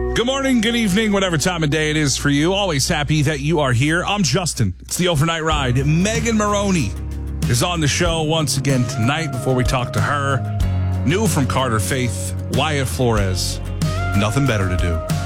Good morning, good evening, whatever time of day it is for you. Always happy that you are here. I'm Justin. It's the Overnight Ride. Megan Maroney is on the show once again tonight before we talk to her. New from Carter Faith, Wyatt Flores. Nothing better to do.